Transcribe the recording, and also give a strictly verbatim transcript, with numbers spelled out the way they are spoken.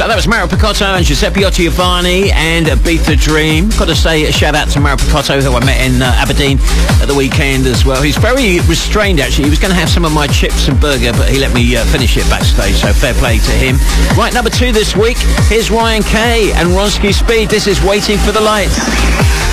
So that was Mario Picotto and Giuseppe Giovanni and Ibiza Dream. Got to say a shout out to Mario Picotto, who I met in uh, Aberdeen at the weekend as well. He's very restrained, actually. He was going to have some of my chips and burger, but he let me uh, finish it backstage, so fair play to him. Right, number two this week, here's Ryan Kay and Ronski Speed. This is Waiting for the Light.